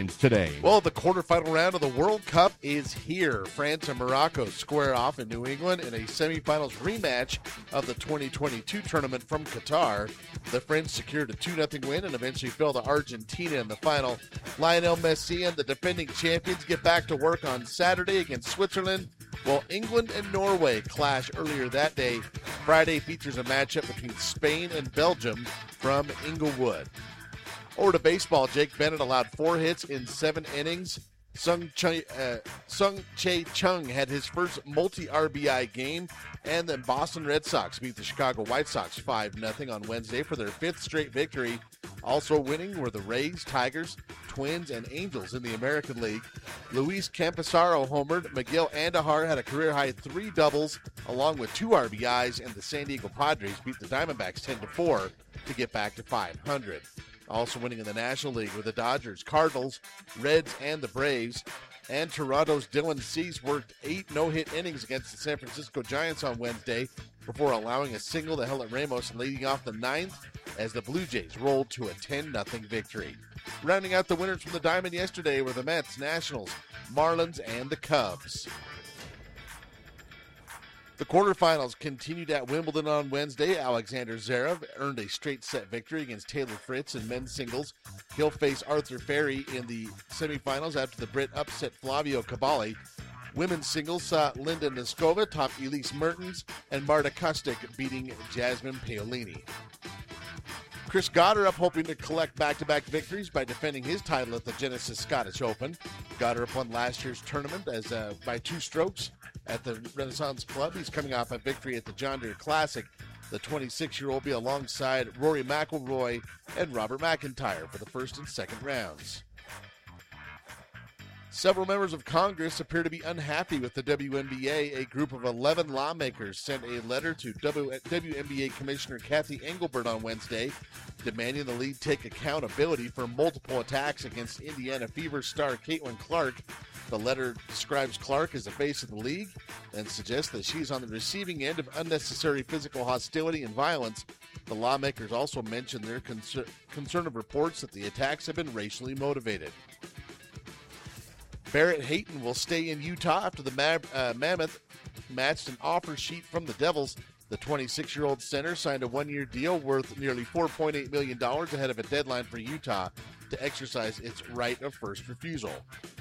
games today. Well, the quarterfinal round of the World Cup is here. France and Morocco square off in New England in a semifinals rematch of the 2022 tournament from Qatar. The French secured a 2-0 win and eventually fell to Argentina in the final. Lionel Messi and the defending champions get back to work on Saturday against Switzerland, while England and Norway clash earlier that day. Friday features a matchup between Spain and Belgium from Inglewood. Over to baseball, Jake Bennett allowed 4 hits in 7 innings. Sung Chae Chung had his first multi-RBI game, and then Boston Red Sox beat the Chicago White Sox 5-0 on Wednesday for their 5th straight victory. Also winning were the Rays, Tigers, Twins, and Angels in the American League. Luis Campusaro homered. Miguel Andujar had a career-high 3 doubles along with 2 RBIs, and the San Diego Padres beat the Diamondbacks 10-4 to get back to 500. Also winning in the National League were the Dodgers, Cardinals, Reds, and the Braves. And Toronto's Dylan Cease worked 8 no-hit innings against the San Francisco Giants on Wednesday before allowing a single to Helen Ramos leading off the 9th as the Blue Jays rolled to a 10-0 victory. Rounding out the winners from the Diamond yesterday were the Mets, Nationals, Marlins, and the Cubs. The quarterfinals continued at Wimbledon on Wednesday. Alexander Zverev earned a straight-set victory against Taylor Fritz in men's singles. He'll face Arthur Ferry in the semifinals after the Brit upset Flavio Cavalli. Women's singles saw Linda Neskova top Elise Mertens and Marta Kustik beating Jasmine Paolini. Chris Goddard hoping to collect back-to-back victories by defending his title at the Genesis Scottish Open. Goddard won last year's tournament by 2 strokes at the Renaissance Club. He's coming off a victory at the John Deere Classic. The 26-year-old will be alongside Rory McIlroy and Robert McIntyre for the first and second rounds. Several members of Congress appear to be unhappy with the WNBA. A group of 11 lawmakers sent a letter to WNBA Commissioner Kathy Engelbert on Wednesday, demanding the league take accountability for multiple attacks against Indiana Fever star Caitlin Clark. The letter describes Clark as the face of the league and suggests that she's on the receiving end of unnecessary physical hostility and violence. The lawmakers also mentioned their concern of reports that the attacks have been racially motivated. Barrett Hayton will stay in Utah after the Mammoth matched an offer sheet from the Devils. The 26-year-old center signed a 1-year deal worth nearly $4.8 million ahead of a deadline for Utah to exercise its right of first refusal.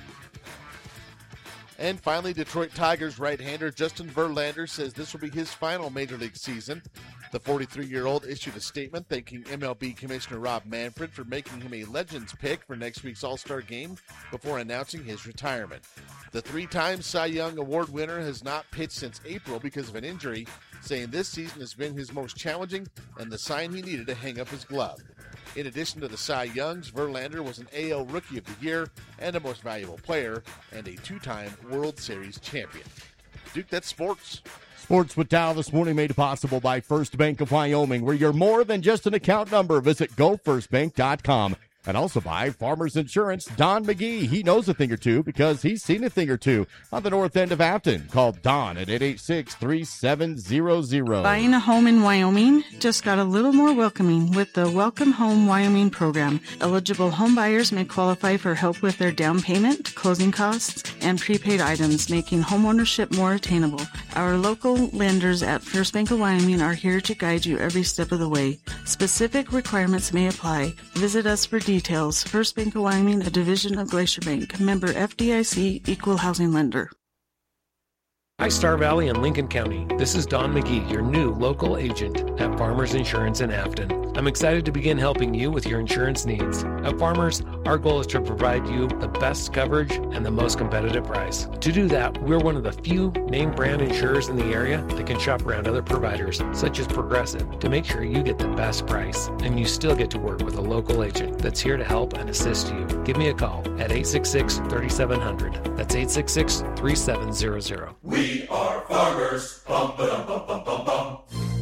And finally, Detroit Tigers right-hander Justin Verlander says this will be his final Major League season. The 43-year-old issued a statement thanking MLB Commissioner Rob Manfred for making him a Legends pick for next week's All-Star Game before announcing his retirement. The 3-time Cy Young Award winner has not pitched since April because of an injury, saying this season has been his most challenging and the sign he needed to hang up his glove. In addition to the Cy Youngs, Verlander was an AL Rookie of the Year and a Most Valuable Player and a 2-time World Series champion. Duke, that's sports. Sports with Dow this morning made possible by First Bank of Wyoming, where you're more than just an account number. Visit gofirstbank.com. And also by Farmers Insurance, Don McGee. He knows a thing or two because he's seen a thing or two on the north end of Afton. Call Don at 886-3700. Buying a home in Wyoming just got a little more welcoming with the Welcome Home Wyoming program. Eligible home buyers may qualify for help with their down payment, closing costs, and prepaid items, making homeownership more attainable. Our local lenders at First Bank of Wyoming are here to guide you every step of the way. Specific requirements may apply. Visit us for details. First Bank of Wyoming, a division of Glacier Bank. Member FDIC, Equal Housing Lender. Hi, Star Valley and Lincoln County. This is Don McGee, your new local agent at Farmers Insurance in Afton. I'm excited to begin helping you with your insurance needs. At Farmers, our goal is to provide you the best coverage and the most competitive price. To do that, we're one of the few name brand insurers in the area that can shop around other providers, such as Progressive, to make sure you get the best price and you still get to work with a local agent that's here to help and assist you. Give me a call at 866-3700. That's 866-3700. We are farmers. Bum, ba-dum, bum, bum, bum, bum.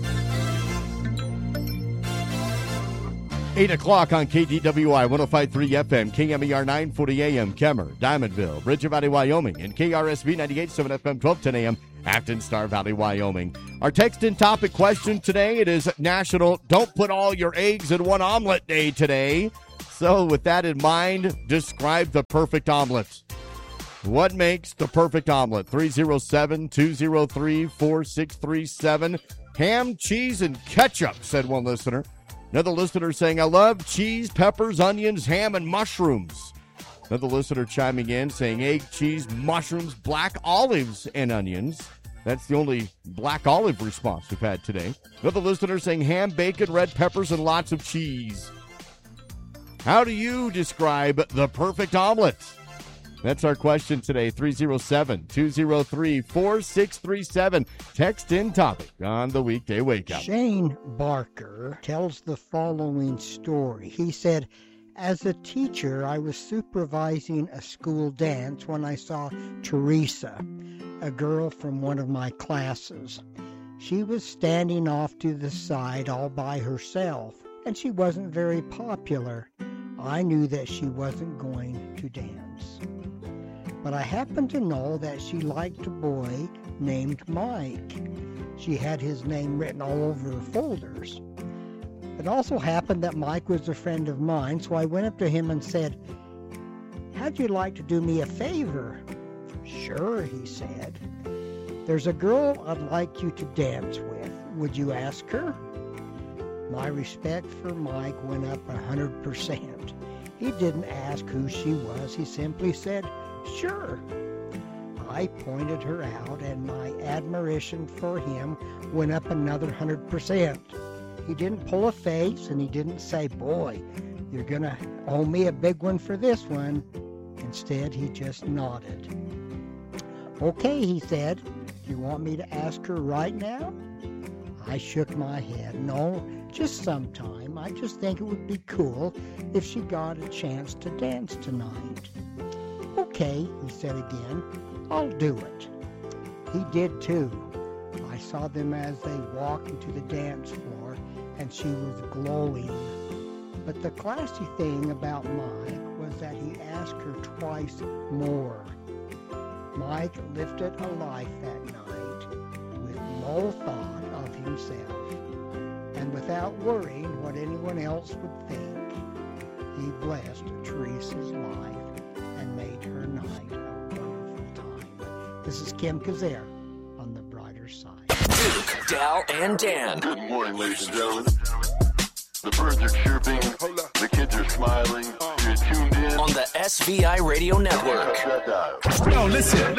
8 o'clock on KDWI 105.3 FM, KMER 940 AM, Kemmer, Diamondville, Bridger Valley, Wyoming, and KRSV 98.7 FM, 1210 AM, Afton, Star Valley, Wyoming. Our text and topic question today, it is National Don't Put All Your Eggs in One Omelet Day today. So with that in mind, describe the perfect omelet. What makes the perfect omelet? 307-203-4637. Ham, cheese, and ketchup, said one listener. Another listener saying, I love cheese, peppers, onions, ham, and mushrooms. Another listener chiming in saying egg, cheese, mushrooms, black olives, and onions. That's the only black olive response we've had today. Another listener saying ham, bacon, red peppers, and lots of cheese. How do you describe the perfect omelet? That's our question today, 307-203-4637. Text in topic on the weekday wake up. Shane Barker tells the following story. He said, as a teacher, I was supervising a school dance when I saw Teresa, a girl from one of my classes. She was standing off to the side all by herself, and she wasn't very popular. I knew that she wasn't going to dance. But I happened to know that she liked a boy named Mike. She had his name written all over her folders. It also happened that Mike was a friend of mine, so I went up to him and said, how'd you like to do me a favor? Sure, he said. There's a girl I'd like you to dance with. Would you ask her? My respect for Mike went up 100%. He didn't ask who she was. He simply said, sure. I pointed her out, and my admiration for him went up another 100%. He didn't pull a face, and he didn't say, boy, you're going to owe me a big one for this one. Instead, he just nodded. Okay, he said, do you want me to ask her right now? I shook my head. No, just sometime. I just think it would be cool if she got a chance to dance tonight. Okay, he said again, I'll do it. He did too. I saw them as they walked into the dance floor, and she was glowing. But the classy thing about Mike was that he asked her twice more. Mike lived it a life that night with no thought of himself, and without worrying what anyone else would think. He blessed Teresa's life and made her night a wonderful time. This is Kim Kazare on The Brighter Side. Duke, Dal, and Dan. Good morning, ladies and gentlemen. The birds are chirping. The kids are smiling. You're tuned in On the SVI Radio Network. No, listen.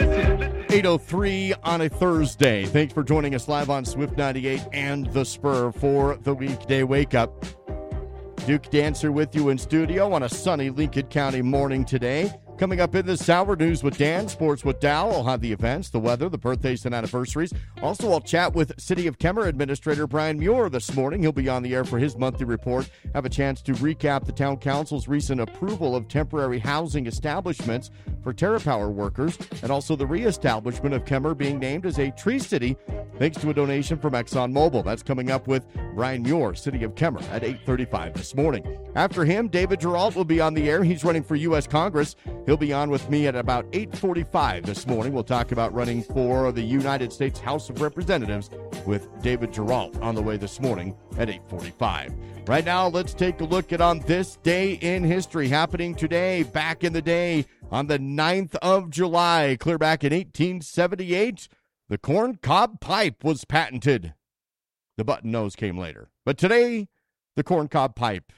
8:03 on a Thursday. Thanks for joining us live on Swift 98 and The Spur for the weekday wake up. Duke Dancer with you in studio on a sunny Lincoln County morning today. Coming up in this hour, news with Dan, sports with Dow. I'll have the events, the weather, the birthdays, and anniversaries. Also, I'll chat with City of Kemmer Administrator Brian Muir this morning. He'll be on the air for his monthly report. Have a chance to recap the town council's recent approval of temporary housing establishments for TerraPower workers, and also the reestablishment of Kemmer being named as a tree city thanks to a donation from ExxonMobil. That's coming up with Brian Muir, City of Kemmer, at 8:35 this morning. After him, David Geralt will be on the air. He's running for U.S. Congress. He'll be on with me at about 8:45 this morning. We'll talk about running for the United States House of Representatives with David Geralt on the way this morning at 8:45. Right now, let's take a look at on this day in history happening today, back in the day, on the 9th of July, clear back in 1878, the corncob pipe was patented. The button nose came later. But today, the corncob pipe.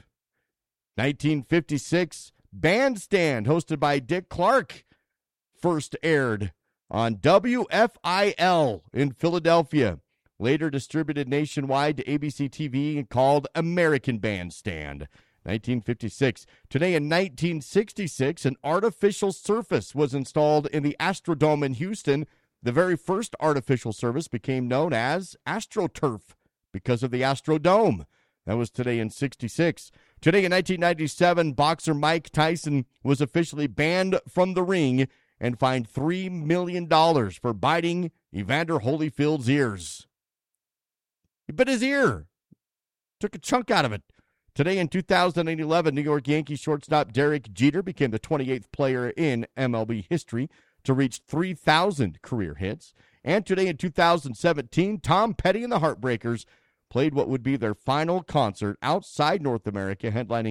1956, Bandstand, hosted by Dick Clark, first aired on WFIL in Philadelphia. Later distributed nationwide to ABC TV and called American Bandstand. 1956. Today in 1966, an artificial surface was installed in the Astrodome in Houston. The very first artificial surface became known as AstroTurf because of the Astrodome. That was today in 66. Today in 1997, boxer Mike Tyson was officially banned from the ring and fined $3 million for biting Evander Holyfield's ears. He bit his ear. Took a chunk out of it. Today in 2011, New York Yankees shortstop Derek Jeter became the 28th player in MLB history to reach 3,000 career hits. And today in 2017, Tom Petty and the Heartbreakers played what would be their final concert outside North America, headlining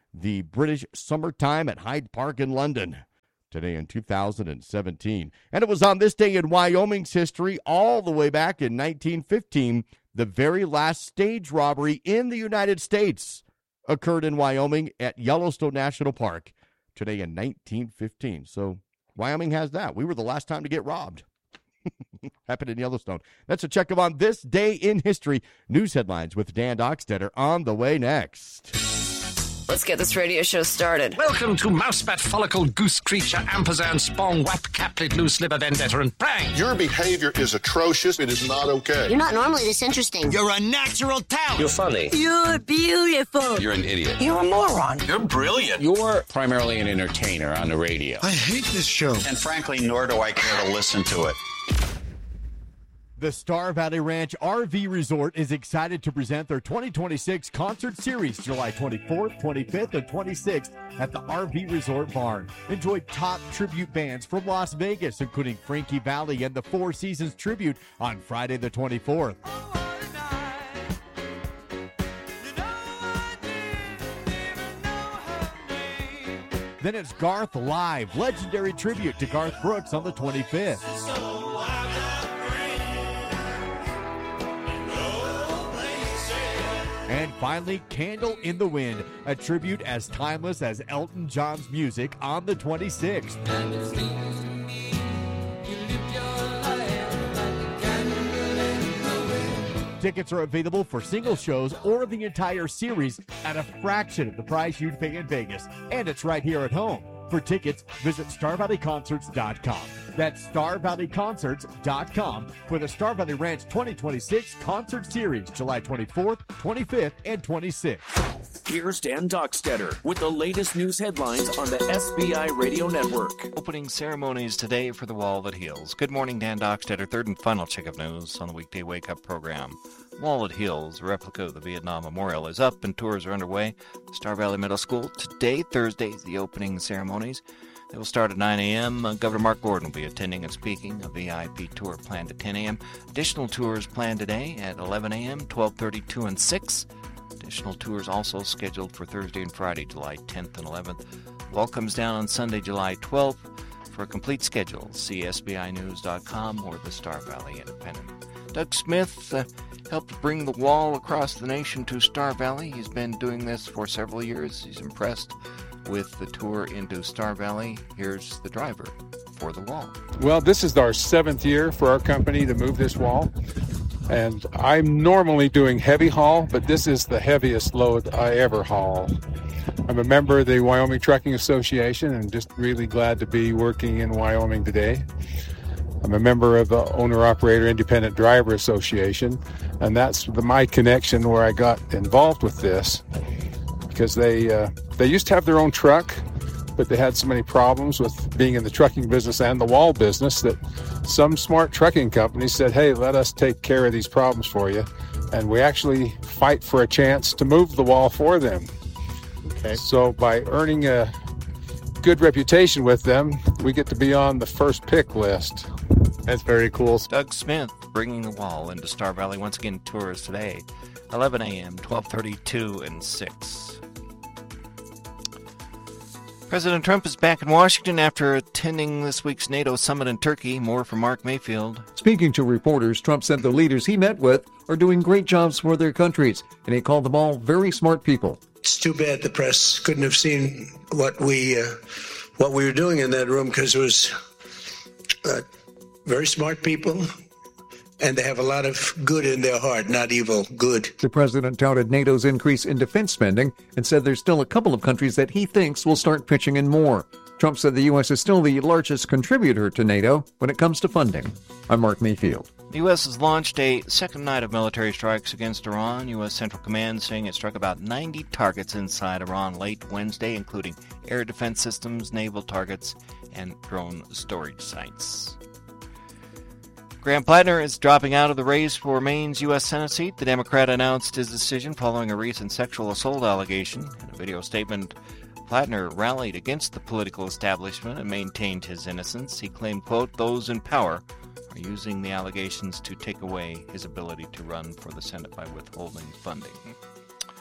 the British Summertime at Hyde Park in London, today in 2017. And it was on this day in Wyoming's history, all the way back in 1915, the very last stage robbery in the United States occurred in Wyoming at Yellowstone National Park, today in 1915. So Wyoming has that. We were the last time to get robbed. Happened in Yellowstone. That's a check of on this day in history. News headlines with Dan Dockstetter on the way next. Let's get this radio show started. Welcome to Mousebat, Follicle, Goose Creature, Ampersand, Spawn, Wap, Caplet, Loose Liver, Vendetta, and Prang. Your behavior is atrocious. It is not okay. You're not normally this interesting. You're a natural talent. You're funny. You're beautiful. You're an idiot. You're a moron. You're brilliant. You're primarily an entertainer on the radio. I hate this show. And frankly, nor do I care to listen to it. The Star Valley Ranch RV Resort is excited to present their 2026 concert series July 24th, 25th, and 26th at the RV Resort Barn. Enjoy top tribute bands from Las Vegas, including Frankie Valli and the Four Seasons Tribute on Friday the 24th. Then it's Garth Live, legendary tribute to Garth Brooks on the 25th. And finally, Candle in the Wind, a tribute as timeless as Elton John's music on the 26th. Tickets are available for single shows or the entire series at a fraction of the price you'd pay in Vegas. And it's right here at home. For tickets, visit StarValleyConcerts.com. That's StarValleyConcerts.com for the Star Valley Ranch 2026 Concert Series, July 24th, 25th, and 26th. Here's Dan Dockstetter with the latest news headlines on the SBI Radio Network. Opening ceremonies today for the Wall That Heals. Good morning, Dan Dockstetter. Third and final check of news on the weekday wake-up program. Wall That Heals, a replica of the Vietnam Memorial, is up and tours are underway. Star Valley Middle School today, Thursday, is the opening ceremonies. They will start at 9 a.m. Governor Mark Gordon will be attending and speaking. A VIP tour planned at 10 a.m. Additional tours planned today at 11 a.m., 12:30, 2, and 6. Additional tours also scheduled for Thursday and Friday, July 10th and 11th. Wall comes down on Sunday, July 12th. For a complete schedule, see SBInews.com or the Star Valley Independent. Doug Smith helped bring the wall across the nation to Star Valley. He's been doing this for several years. He's impressed with the tour into Star Valley. Here's the driver for the wall. Well, this is our 7th year for our company to move this wall. And I'm normally doing heavy haul, but this is the heaviest load I ever haul. I'm a member of the Wyoming Trucking Association and just really glad to be working in Wyoming today. I'm a member of the Owner-Operator Independent Driver Association, and that's my connection where I got involved with this, because they used to have their own truck, but they had so many problems with being in the trucking business and the wall business that some smart trucking companies said, hey, let us take care of these problems for you, and we actually fight for a chance to move the wall for them. Okay. So by earning a good reputation with them, we get to be on the first pick list. That's very cool. Doug Smith bringing the wall into Star Valley. Once again, tours today, 11 a.m., 12:30, 2, and 6. President Trump is back in Washington after attending this week's NATO summit in Turkey. More from Mark Mayfield. Speaking to reporters, Trump said the leaders he met with are doing great jobs for their countries, and he called them all very smart people. It's too bad the press couldn't have seen what we were doing in that room, because it was very smart people, and they have a lot of good in their heart, not evil, good. The president touted NATO's increase in defense spending and said there's still a couple of countries that he thinks will start pitching in more. Trump said the U.S. is still the largest contributor to NATO when it comes to funding. I'm Mark Mayfield. The U.S. has launched a second night of military strikes against Iran. U.S. Central Command saying it struck about 90 targets inside Iran late Wednesday, including air defense systems, naval targets, and drone storage sites. Graham Plattner is dropping out of the race for Maine's U.S. Senate seat. The Democrat announced his decision following a recent sexual assault allegation. In a video statement, Plattner rallied against the political establishment and maintained his innocence. He claimed, quote, those in power are using the allegations to take away his ability to run for the Senate by withholding funding.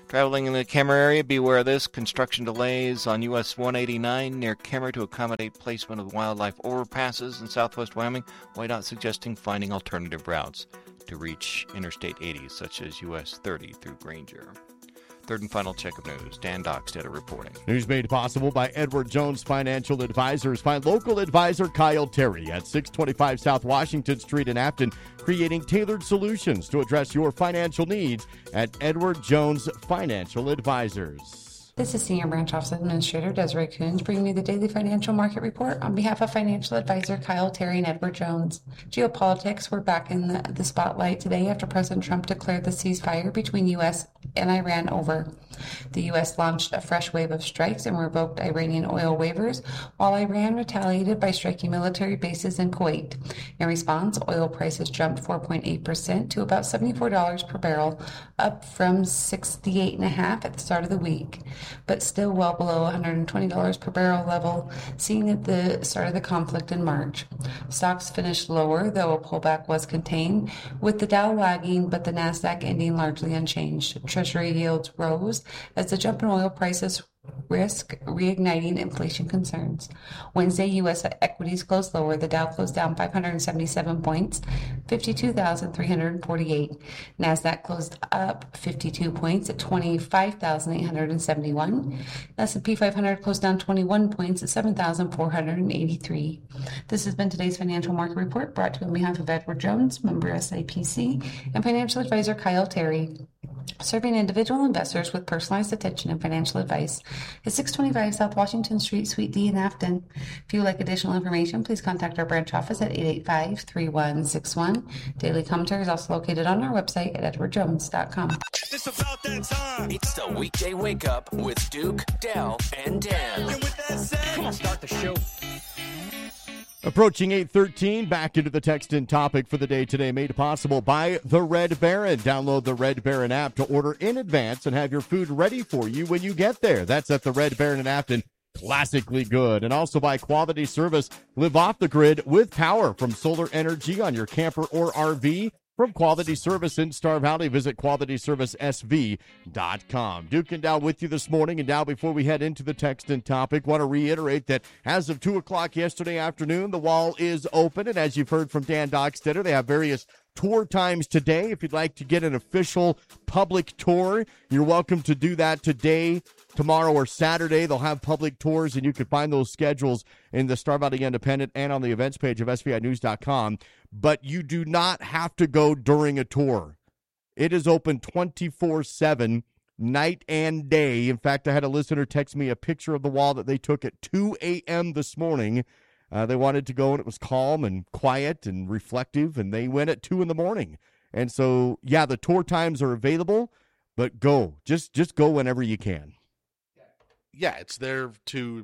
Traveling in the Kemmer area, beware of this. Construction delays on US 189 near Kemmer to accommodate placement of wildlife overpasses in southwest Wyoming. WYDOT suggesting finding alternative routes to reach Interstate 80, such as US 30 through Granger. Third and final check of news. Dan Dockstetter reporting. News made possible by Edward Jones Financial Advisors. Find local advisor Kyle Terry at 625 South Washington Street in Afton, creating tailored solutions to address your financial needs at Edward Jones Financial Advisors. This is Senior Branch Office Administrator Desiree Coons bringing you the daily financial market report on behalf of financial advisor Kyle Terry and Edward Jones. Geopolitics were back in the spotlight today after President Trump declared the ceasefire between U.S. and Iran over. The U.S. launched a fresh wave of strikes and revoked Iranian oil waivers, while Iran retaliated by striking military bases in Kuwait. In response, oil prices jumped 4.8% to about $74 per barrel, up from $68.50 at the start of the week, but still well below $120 per barrel level seen at the start of the conflict in March. Stocks finished lower, though a pullback was contained, with the Dow lagging but the Nasdaq ending largely unchanged. Treasury yields rose as the jump in oil prices risk reigniting inflation concerns. Wednesday, U.S. equities closed lower. The Dow closed down 577 points, 52,348. NASDAQ closed up 52 points at 25,871. S&P 500 closed down 21 points at 7,483. This has been today's financial market report brought to you on behalf of Edward Jones, member SIPC, and financial advisor Kyle Terry. Serving individual investors with personalized attention and financial advice is 625 South Washington Street, Suite D in Afton. If you would like additional information, please contact our branch office at 885-3161. Daily commentary is also located on our website at edwardjones.com. It's about that time. It's the weekday wake up with Duke, Dell, and Dan. And with that said, come on, start the show. Approaching 8:13, back into the text and topic for the day today, made possible by the Red Baron. Download the Red Baron app to order in advance and have your food ready for you when you get there. That's at the Red Baron in Afton. Classically good. And also by Quality Service. Live off the grid with power from solar energy on your camper or RV. From Quality Service in Star Valley, visit qualityservicesv.com. Duke and Dow with you this morning. And Dow, before we head into the text and topic, want to reiterate that as of 2 o'clock yesterday afternoon, the wall is open. And as you've heard from Dan Dockstetter, they have various tour times today. If you'd like to get an official public tour, you're welcome to do that today, tomorrow, or Saturday. They'll have public tours, and you can find those schedules in the Star Valley Independent and on the events page of SVInews.com. But you do not have to go during a tour. It is open 24/7, night and day. In fact, I had a listener text me a picture of the wall that they took at 2 a.m. this morning. They wanted to go, and it was calm and quiet and reflective, and they went at 2 in the morning. And so, yeah, the tour times are available, but go. Just go whenever you can. Yeah, it's there to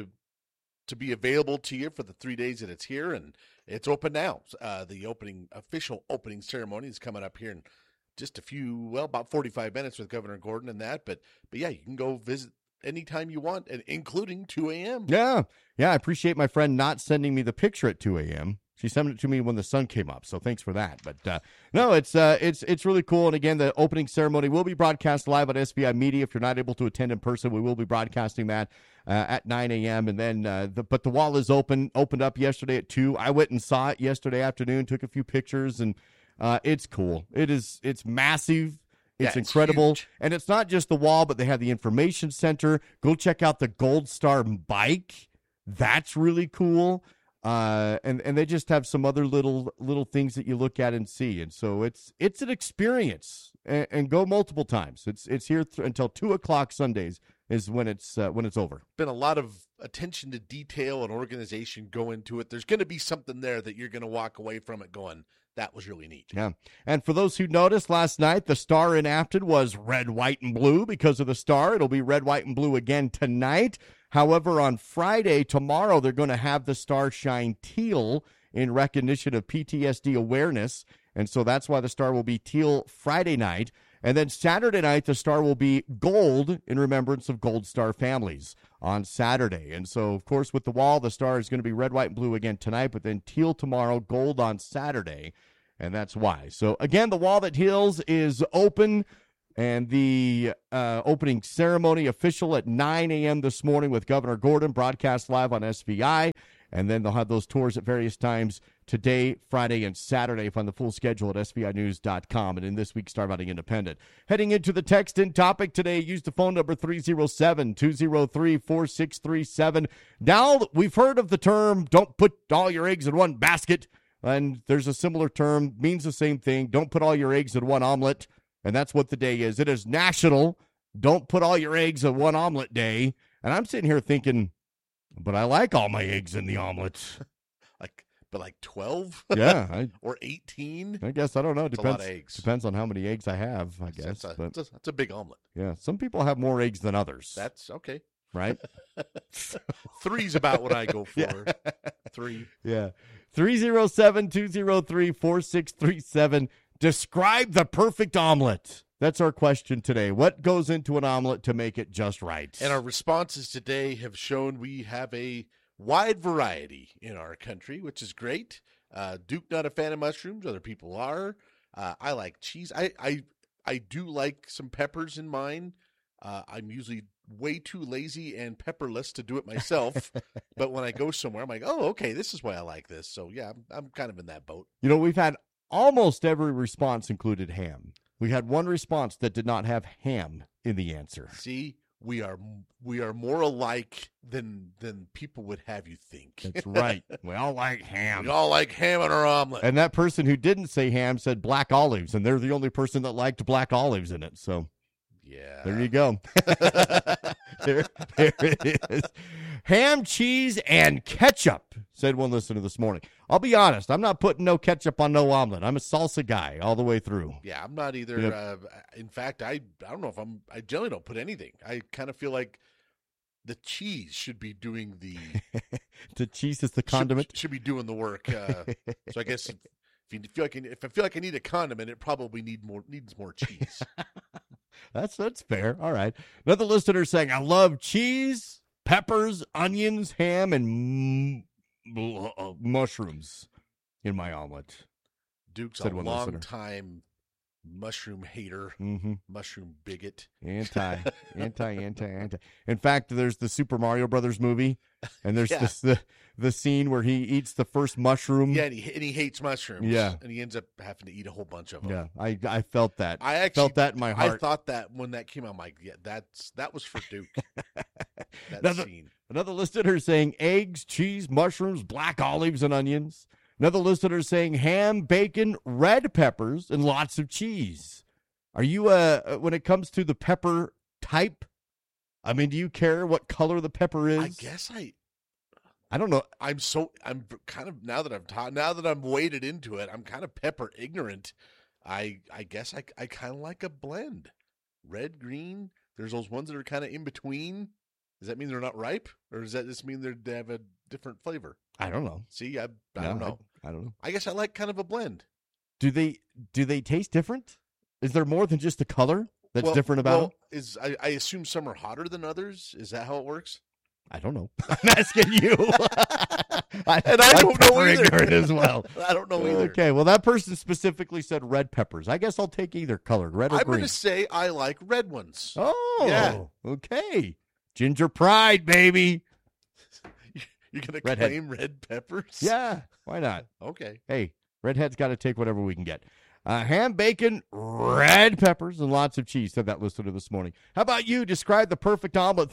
be available to you for the 3 days that it's here, and it's open now. The official opening ceremony is coming up here in just about 45 minutes with Governor Gordon and that. But yeah, you can go visit anytime you want, and including 2 a.m. Yeah, I appreciate my friend not sending me the picture at 2 a.m. She sent it to me when the sun came up, so thanks for that. But no, it's really cool. And again, the opening ceremony will be broadcast live on SVI Media. If you're not able to attend in person, we will be broadcasting that at 9 a.m. And then, but the wall is opened up yesterday at 2. I went and saw it yesterday afternoon, took a few pictures, and it's cool. It's massive. It's incredible. Huge. And it's not just the wall, but they have the information center. Go check out the Gold Star bike. That's really cool. And they just have some other little things that you look at and see. And so it's an experience, and go multiple times. It's here until 2 o'clock Sundays is when it's over. Been a lot of attention to detail and organization go into it. There's going to be something there that you're going to walk away from it going, that was really neat. Yeah. And for those who noticed last night, the star in Afton was red, white, and blue because of the star. It'll be red, white, and blue again tonight. However, on Friday, tomorrow, they're going to have the star shine teal in recognition of PTSD awareness. And so that's why the star will be teal Friday night. And then Saturday night, the star will be gold in remembrance of Gold Star families on Saturday. And so, of course, with the wall, the star is going to be red, white, and blue again tonight, but then teal tomorrow, gold on Saturday. And that's why. So, again, the wall that heals is open And the opening ceremony official at 9 a.m. this morning with Governor Gordon, broadcast live on SVI. And then they'll have those tours at various times today, Friday, and Saturday. Find the full schedule at SVInews.com and in this week's Star Valley Independent. Heading into the text-in topic today, use the phone number 307-203-4637. Now, we've heard of the term, don't put all your eggs in one basket. And there's a similar term, means the same thing. Don't put all your eggs in one omelet. And that's what the day is. It is National Don't Put All Your Eggs in One Omelet Day. And I'm sitting here thinking, but I like all my eggs in the omelet. Like 12? Yeah. Or 18? I guess, I don't know. It's a lot of eggs. Depends on how many eggs I have, I guess. That's a big omelet. Yeah. Some people have more eggs than others. That's okay. Right? 3's about what I go for. Yeah. 3. Yeah. 307-203-4637. Describe the perfect omelet. That's our question today. What goes into an omelet to make it just right? And our responses today have shown we have a wide variety in our country, which is great. Duke, not a fan of mushrooms. Other people are. I like cheese. I do like some peppers in mine. I'm usually way too lazy and pepperless to do it myself. But when I go somewhere, I'm like, oh, okay, this is why I like this. So, yeah, I'm kind of in that boat. You know, we've had almost every response included ham. We had one response that did not have ham in the answer. See, we are more alike than people would have you think. That's right. We all like ham. We all like ham on our omelet. And that person who didn't say ham said black olives, and they're the only person that liked black olives in it. So, yeah, there you go. there it is. Ham, cheese, and ketchup, said one listener this morning. I'll be honest, I'm not putting no ketchup on no omelet. I'm a salsa guy all the way through. Yeah, I'm not either. Yep. In fact, I don't know if I generally don't put anything. I kind of feel like the cheese should be doing the... The cheese is the condiment? Should be doing the work. So I guess if I feel like I need a condiment, it probably needs more cheese. That's fair. All right. Another listener saying, I love cheese, peppers, onions, ham, and mushrooms in my omelet. Duke's a long-time mushroom hater, mushroom bigot. Anti. In fact, there's the Super Mario Brothers movie, and there's the scene where he eats the first mushroom. Yeah, and he hates mushrooms. Yeah. And he ends up having to eat a whole bunch of them. Yeah, I felt that. I actually felt that in my heart. I thought that when that came out, I'm like, yeah, that was for Duke. Scene. Another listener saying eggs, cheese, mushrooms, black olives, and onions. Another listener saying ham, bacon, red peppers, and lots of cheese. Are you, when it comes to the pepper type, I mean, do you care what color the pepper is? I guess I don't know. I'm kind of, now that I'm waded into it, I'm kind of pepper ignorant. I guess I kind of like a blend. Red, green. There's those ones that are kind of in between. Does that mean they're not ripe? Or does that just mean they have a different flavor? I don't know. See, I don't know. I don't know. I guess I like kind of a blend. Do they taste different? Is there more than just the color that's different about them? I assume some are hotter than others. Is that how it works? I don't know. I'm asking you. I don't know either. As well. I don't know either. Okay, well, that person specifically said red peppers. I guess I'll take either color, red or green. I'm going to say I like red ones. Oh, yeah. Okay. Ginger pride, baby. You're going to claim red peppers? Yeah, why not? Okay. Hey, redhead's got to take whatever we can get. Ham, bacon, red peppers, and lots of cheese, said that listener this morning. How about you? Describe the perfect omelet,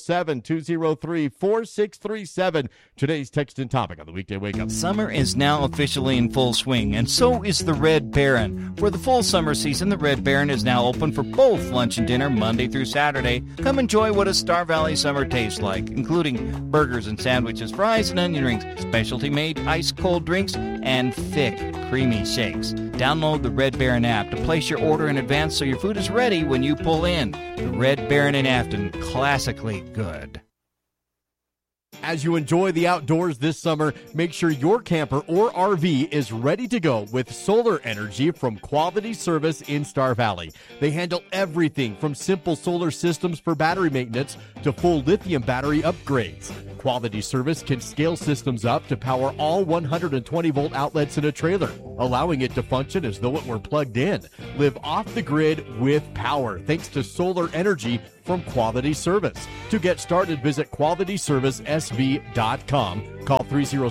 307-203-4637. Today's text and topic on the Weekday Wake Up. Summer is now officially in full swing, and so is the Red Baron. For the full summer season, the Red Baron is now open for both lunch and dinner Monday through Saturday. Come enjoy what a Star Valley summer tastes like, including burgers and sandwiches, fries and onion rings, specialty-made ice-cold drinks, and thick, creamy shakes. Download the Red Baron app to place your order in advance so your food is ready when you pull in. The Red Baron in Afton, classically good. As you enjoy the outdoors this summer, make sure your camper or RV is ready to go with solar energy from Quality Service in Star Valley. They handle everything from simple solar systems for battery maintenance to full lithium battery upgrades. Quality Service can scale systems up to power all 120-volt outlets in a trailer, allowing it to function as though it were plugged in. Live off the grid with power thanks to solar energy from Quality Service. To get started, visit qualityservicesv.com. Call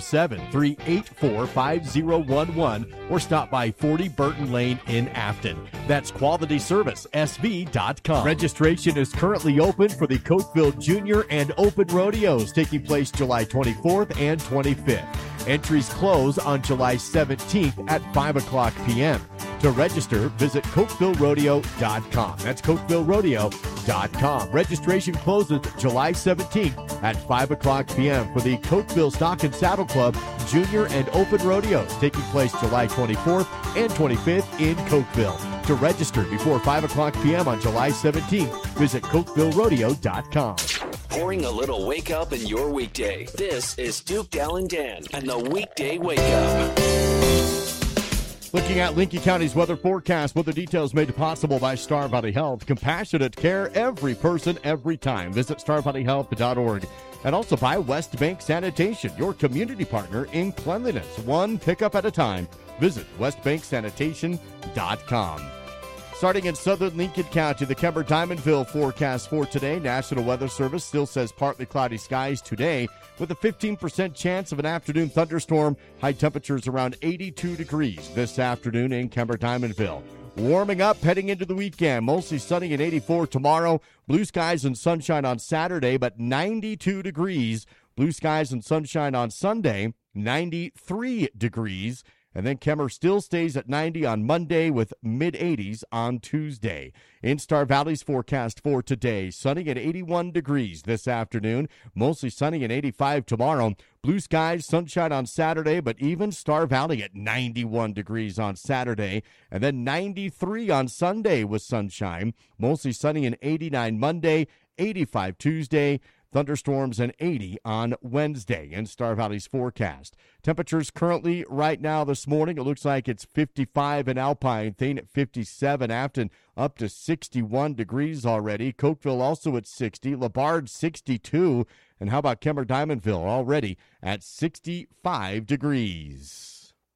307-384-5011 or stop by 40 Burton Lane in Afton. That's qualityservicesv.com. Registration is currently open for the Cokeville Junior and Open Rodeos taking place July 24th and 25th. Entries close on July 17th at 5 o'clock p.m. To register, visit CokevilleRodeo.com. That's CokevilleRodeo.com. Registration closes July 17th at 5 o'clock p.m. for the Cokeville Stock and Saddle Club Junior and Open Rodeos taking place July 24th and 25th in Cokeville. To register before 5 o'clock p.m. on July 17th, visit CokevilleRodeo.com. Pouring a little wake up in your weekday. This is Duke, Dal, and Dan and the Weekday Wake Up. Looking at Lincoln County's weather forecast, weather details made possible by Star Valley Health. Compassionate care, every person, every time. Visit starvalleyhealth.org. And also by West Bank Sanitation, your community partner in cleanliness. One pickup at a time. Visit westbanksanitation.com. Starting in southern Lincoln County, the Kemper-Diamondville forecast for today. National Weather Service still says partly cloudy skies today with a 15% chance of an afternoon thunderstorm. High temperatures around 82 degrees this afternoon in Kemper-Diamondville. Warming up heading into the weekend. Mostly sunny and 84 tomorrow. Blue skies and sunshine on Saturday, but 92 degrees. Blue skies and sunshine on Sunday, 93 degrees. And then Kemper still stays at 90 on Monday with mid-80s on Tuesday. In Star Valley's forecast for today, sunny at 81 degrees this afternoon, mostly sunny and 85 tomorrow. Blue skies, sunshine on Saturday, but even Star Valley at 91 degrees on Saturday. And then 93 on Sunday with sunshine, mostly sunny and 89 Monday, 85 Tuesday. Thunderstorms and 80 on Wednesday in Star Valley's forecast. Temperatures currently right now this morning, it looks like it's 55 in Alpine, Thane at 57, Afton up to 61 degrees already. Cokeville also at 60, LaBarge 62, and how about Kemper-Diamondville already at 65 degrees.